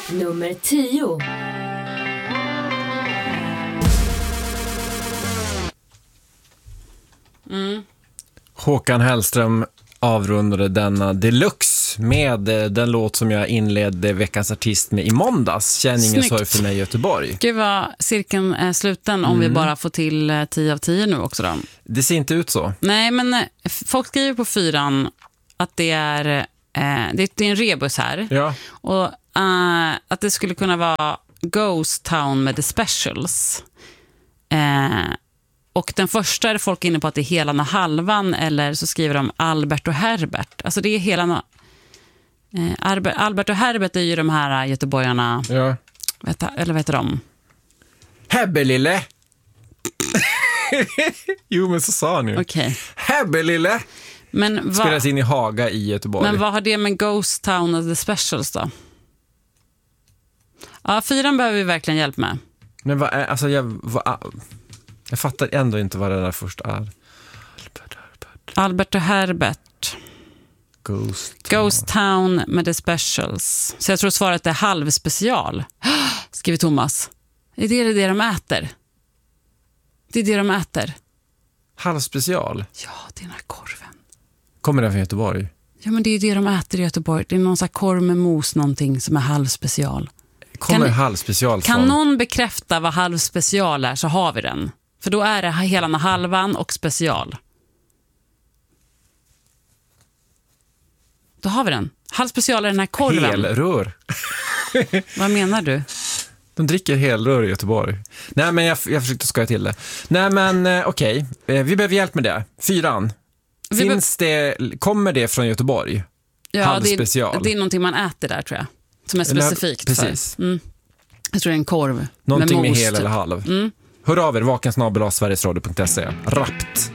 Nummer 10. Håkan Hellström avrundade denna deluxe med den låt som jag inledde veckans artist med i måndags. Känn ingen sorg för mig i Göteborg. Gud vad cirkeln är sluten om vi bara får till 10 av 10 nu också då. Det ser inte ut så. Nej, men folk skriver på 4 att det är en rebus här. Ja. Och att det skulle kunna vara Ghost Town med The Specials. Och den första är folk inne på att det är Helan och Halvan, eller så skriver de Albert och Herbert. Alltså det är Helan Albert och Herbert är ju de här göteborgarna. Ja. Eller vad heter de? Hebbelille. Jo, men så sa han ju. Okej. Hebbelille. Men spelas in i Haga i Göteborg. Men vad har det med Ghost Town och The Specials då? Ja, 4 behöver vi verkligen hjälp med. Men vad är, alltså jag fattar ändå inte vad det där först är. Albert och Herbert. Ghost Town med The Specials. Så jag tror svaret är halvspecial. Skriver Thomas. Är det de äter? Det är det de äter. Halvspecial? Ja, det är den här korven. Kommer den från Göteborg? Ja, men det är det de äter i Göteborg. Det är någon sån här korv med mos, någonting som är halvspecial. Kommer halvspecial från? Kan någon bekräfta vad halvspecial är, så har vi den. För då är det Helan och Halvan och special. Då har vi den. Halvspecial är den här korven. Helrör. Vad menar du? De dricker helrör i Göteborg. Nej, men jag försökte skoja till det. Nej, men okej. Vi behöver hjälp med det. 4. Kommer det från Göteborg? Ja, halvspecial. det är någonting man äter där, tror jag. Som är specifikt. Precis. Jag tror det är en korv. Någonting med hel typ. eller halv. Hör av er, vakensnabel.sverigesradio.se. Rappt.